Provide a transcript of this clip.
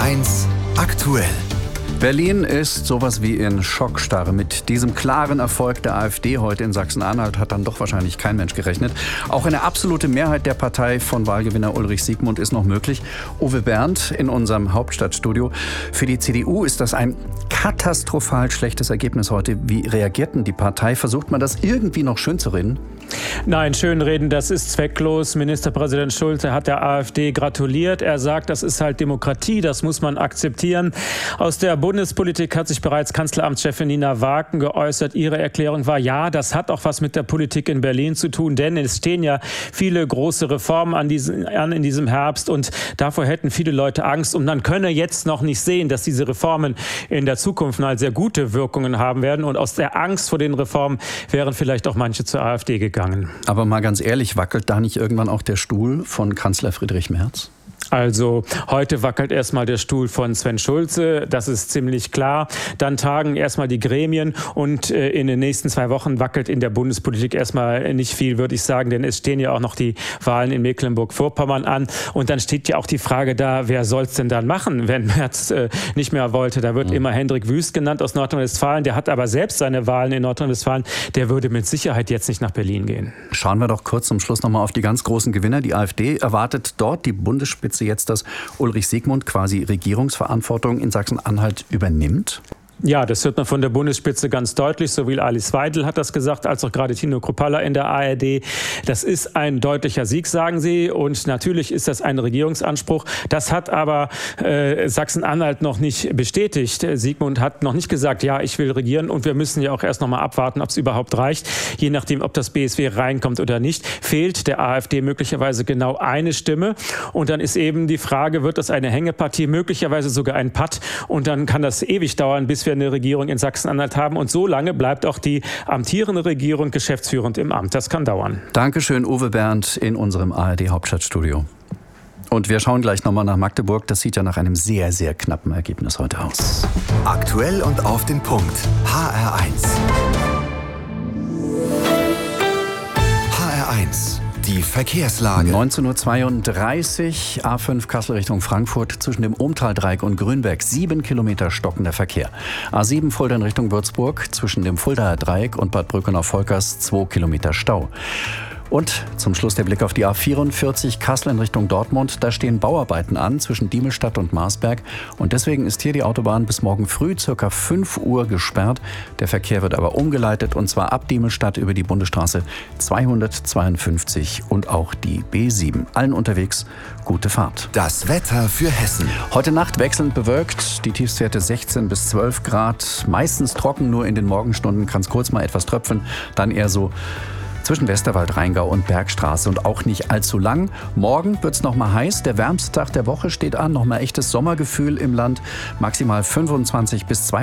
HR1 aktuell. Berlin ist sowas wie in Schockstarre. Mit diesem klaren Erfolg der AfD heute in Sachsen-Anhalt hat dann doch wahrscheinlich kein Mensch gerechnet. Auch eine absolute Mehrheit der Partei von Wahlgewinner Ulrich Siegmund ist noch möglich. Uwe Bernd in unserem Hauptstadtstudio. Für die CDU ist das ein katastrophal schlechtes Ergebnis heute. Wie reagiert denn die Partei? Versucht man das irgendwie noch schön zu reden? Nein, schönreden, das ist zwecklos. Ministerpräsident Schulz hat der AfD gratuliert. Er sagt, das ist halt Demokratie, das muss man akzeptieren. Aus der Bundespolitik hat sich bereits Kanzleramtschefin Nina Waken geäußert. Ihre Erklärung war, ja, das hat auch was mit der Politik in Berlin zu tun, denn es stehen ja viele große Reformen an in diesem Herbst und davor hätten viele Leute Angst. Und man könne jetzt noch nicht sehen, dass diese Reformen in der Zukunft mal sehr gute Wirkungen haben werden. Und aus der Angst vor den Reformen wären vielleicht auch manche zur AfD gegangen. Aber mal ganz ehrlich, wackelt da nicht irgendwann auch der Stuhl von Kanzler Friedrich Merz? Also heute wackelt erstmal der Stuhl von Sven Schulze, das ist ziemlich klar. Dann tagen erstmal die Gremien und in den nächsten 2 Wochen wackelt in der Bundespolitik erstmal nicht viel, würde ich sagen, denn es stehen ja auch noch die Wahlen in Mecklenburg-Vorpommern an. Und dann steht ja auch die Frage da, wer soll es denn dann machen, wenn Merz nicht mehr wollte. Da wird immer Hendrik Wüst genannt aus Nordrhein-Westfalen, der hat aber selbst seine Wahlen in Nordrhein-Westfalen, der würde mit Sicherheit jetzt nicht nach Berlin gehen. Schauen wir doch kurz zum Schluss nochmal auf die ganz großen Gewinner. Die AfD erwartet dort die Bundesspitze jetzt, dass Ulrich Siegmund quasi Regierungsverantwortung in Sachsen-Anhalt übernimmt? Ja, das hört man von der Bundesspitze ganz deutlich. Sowohl Alice Weidel hat das gesagt, als auch gerade Tino Kruppalla in der ARD. Das ist ein deutlicher Sieg, sagen sie. Und natürlich ist das ein Regierungsanspruch. Das hat aber Sachsen-Anhalt noch nicht bestätigt. Siegmund hat noch nicht gesagt, ja, ich will regieren. Und wir müssen ja auch erst noch mal abwarten, ob es überhaupt reicht. Je nachdem, ob das BSW reinkommt oder nicht, fehlt der AfD möglicherweise genau eine Stimme. Und dann ist eben die Frage, wird das eine Hängepartie, möglicherweise sogar ein Patt. Und dann kann das ewig dauern, bis wir eine Regierung in Sachsen-Anhalt haben. Und so lange bleibt auch die amtierende Regierung geschäftsführend im Amt. Das kann dauern. Dankeschön, Uwe Bernd in unserem ARD-Hauptstadtstudio. Und wir schauen gleich nochmal nach Magdeburg. Das sieht ja nach einem sehr, sehr knappen Ergebnis heute aus. Aktuell und auf den Punkt. HR1. HR1. Die Verkehrslage. 19:32 Uhr, A5 Kassel Richtung Frankfurt, zwischen dem Ohmtaldreieck und Grünberg 7 Kilometer stockender Verkehr. A7 Fulda in Richtung Würzburg, zwischen dem Fuldaer Dreieck und Bad Brückenau-Volkers 2 Kilometer Stau. Und zum Schluss der Blick auf die A44 Kassel in Richtung Dortmund. Da stehen Bauarbeiten an zwischen Diemelstadt und Marsberg. Und deswegen ist hier die Autobahn bis morgen früh ca. 5 Uhr gesperrt. Der Verkehr wird aber umgeleitet, und zwar ab Diemelstadt über die Bundesstraße 252 und auch die B7. Allen unterwegs gute Fahrt. Das Wetter für Hessen. Heute Nacht wechselnd bewölkt, die Tiefstwerte 16 bis 12 Grad. Meistens trocken, nur in den Morgenstunden kann es kurz mal etwas tröpfeln. Dann eher so zwischen Westerwald, Rheingau und Bergstraße und auch nicht allzu lang. Morgen wird es noch mal heiß. Der wärmste Tag der Woche steht an. Noch mal echtes Sommergefühl im Land. Maximal 25 bis 32